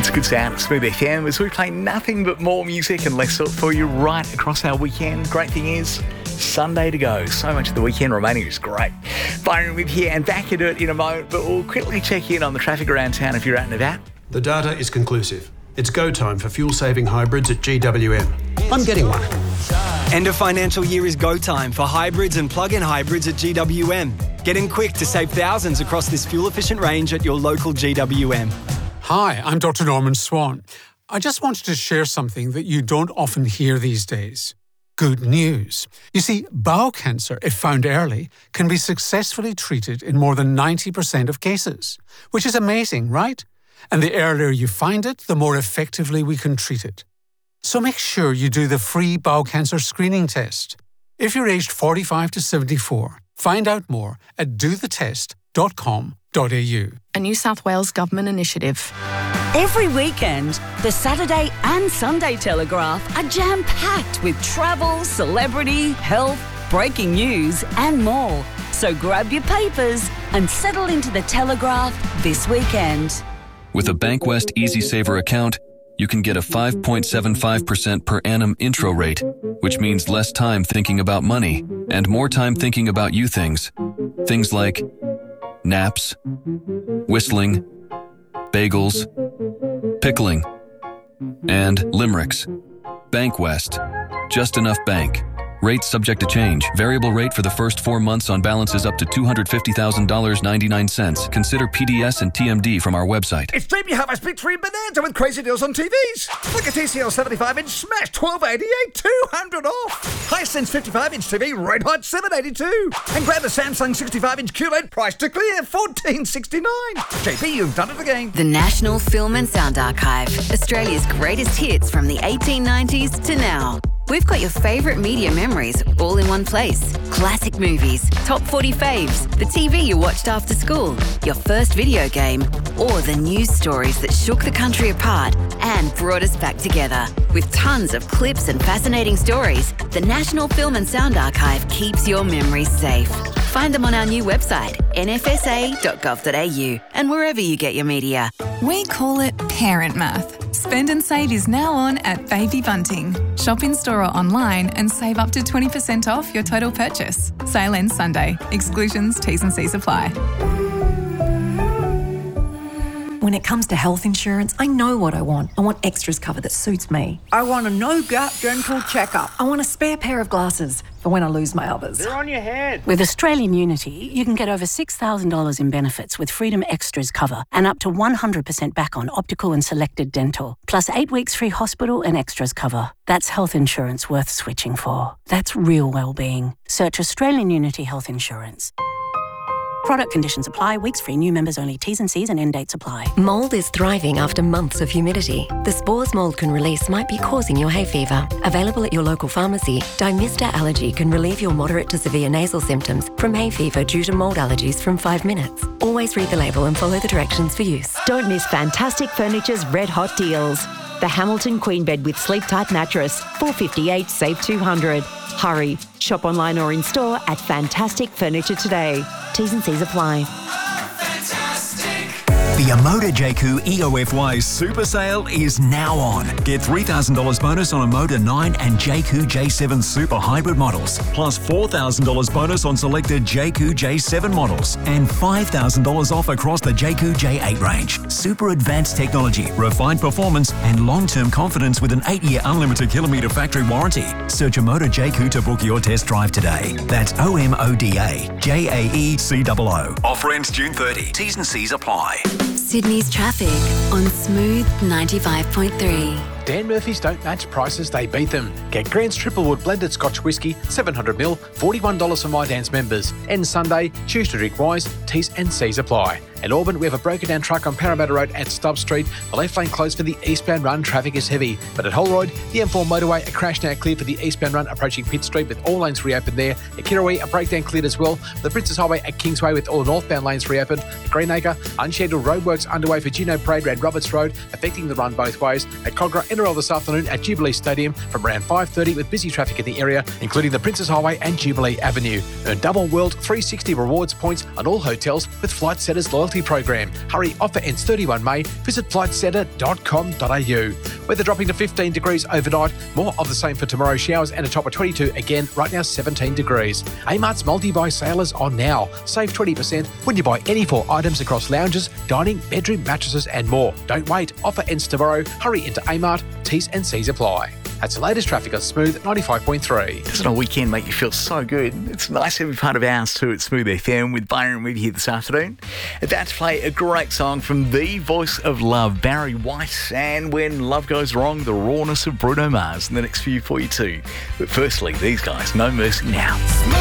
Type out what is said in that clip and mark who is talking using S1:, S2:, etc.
S1: It's a good sound at Smooth FM as we play nothing but more music and less for you right across our weekend. Great thing is, Sunday to go. So much of the weekend remaining is great. Byron with here and back into it in a moment, but we'll quickly check in on the traffic around town if you're out and about.
S2: The data is conclusive. It's go time for fuel-saving hybrids at GWM. I'm getting one.
S3: End of financial year is go time for hybrids and plug-in hybrids at GWM. Get in quick to save thousands across this fuel-efficient range at your local GWM.
S4: Hi, I'm Dr. Norman Swan. I just wanted to share something that you don't often hear these days. Good news. You see, bowel cancer, if found early, can be successfully treated in more than 90% of cases, which is amazing, right? And the earlier you find it, the more effectively we can treat it. So make sure you do the free bowel cancer screening test. If you're aged 45 to 74, find out more at dothetest.com.au.
S5: A New South Wales government initiative.
S6: Every weekend, the Saturday and Sunday Telegraph are jam-packed with travel, celebrity, health, breaking news and more. So grab your papers and settle into the Telegraph this weekend.
S7: With a Bankwest EasySaver account, you can get a 5.75% per annum intro rate, which means less time thinking about money and more time thinking about you things. Things like naps, whistling, bagels, pickling, and limericks. Bankwest. Just enough bank. Rates subject to change. Variable rate for the first 4 months on balances up to $250,000.99. Consider PDS and TMD from our website.
S8: It's Dream You Have Us Big 3 Bonanza with crazy deals on TVs. Like a TCL 75-inch Smash $12.88, $200 off. Hisense 55-inch TV Red Hot $7.82. And grab a Samsung 65-inch QLED price to clear $14.69. JP, you've done it again.
S9: The National Film and Sound Archive. Australia's greatest hits from the 1890s to now. We've got your favourite media memories all in one place. Classic movies, top 40 faves, the TV you watched after school, your first video game, or the news stories that shook the country apart and brought us back together. With tons of clips and fascinating stories, the National Film and Sound Archive keeps your memories safe. Find them on our new website, nfsa.gov.au, and wherever you get your media.
S10: We call it parent math. Spend and Save is now on at Baby Bunting. Shop in store or online and save up to 20% off your total purchase. Sale ends Sunday. Exclusions, T's and C's apply.
S11: When it comes to health insurance, I know what I want. I want extras cover that suits me.
S12: I want a no-gap dental checkup.
S11: I want a spare pair of glasses for when I lose my others.
S12: They're on your head.
S13: With Australian Unity, you can get over $6,000 in benefits with Freedom Extras cover and up to 100% back on optical and selected dental, plus 8 weeks free hospital and extras cover. That's health insurance worth switching for. That's real well-being. Search Australian Unity Health Insurance. Product conditions apply. Weeks free. New members only. T's and C's and end dates apply.
S14: Mould is thriving after months of humidity. The spores mould can release might be causing your hay fever. Available at your local pharmacy, Dymista Allergy can relieve your moderate to severe nasal symptoms from hay fever due to mould allergies from 5 minutes. Always read the label and follow the directions for use.
S15: Don't miss Fantastic Furniture's red hot deals. The Hamilton Queen Bed with Sleep Tight Mattress, $458, save $200. Hurry. Shop online or in store at Fantastic Furniture today. T's and C's apply.
S16: The Amoda JQ EOFY Super Sale is now on. Get $3,000 bonus on Amoda 9 and JQ J7 Super Hybrid models, plus $4,000 bonus on selected JQ J7 models, and $5,000 off across the JQ J8 range. Super advanced technology, refined performance, and long-term confidence with an 8-year unlimited kilometre factory warranty. Search Amoda JQ to book your test drive today. That's OMODA JAECOO. Offer ends June 30. T's and C's apply.
S9: Sydney's traffic on Smooth 95.3.
S17: Dan Murphy's don't match prices, they beat them. Get Grant's Triplewood Blended Scotch Whisky, 700ml, $41 for My Dan's members. End Sunday, choose to drink wise, T's and C's apply. At Auburn, we have a broken down truck on Parramatta Road at Stubb Street. The left lane closed for the eastbound run. Traffic is heavy. But at Holroyd, the M4 motorway, a crash now cleared for the eastbound run approaching Pitt Street with all lanes reopened there. At Kirrawee, a breakdown cleared as well. The Princess Highway at Kingsway with all northbound lanes reopened. At Greenacre, unscheduled roadworks underway for Gino Parade around Roberts Road, affecting the run both ways. At Cogra, NRL this afternoon at Jubilee Stadium from around 5:30 with busy traffic in the area, including the Princes Highway and Jubilee Avenue. Earn double World 360 rewards points on all hotels with Flight Centre's loyalty program. Hurry, offer ends 31 May. Visit flightcentre.com.au. Weather dropping to 15 degrees overnight. More of the same for tomorrow. Showers and a top of 22 again. Right now 17 degrees. Amart's multi-buy sale is on now. Save 20% when you buy any 4 items across lounges, dining, bedroom, mattresses and more. Don't wait. Offer ends tomorrow. Hurry into Amart. T's and C's apply. That's the latest traffic on Smooth 95.3.
S1: Doesn't a weekend make you feel so good? It's nice every part of ours too at Smooth FM with Byron with you here this afternoon. About to play a great song from the voice of love, Barry White, and When Love Goes Wrong, the rawness of Bruno Mars in the next few for you too. But firstly, these guys, No Mercy Now.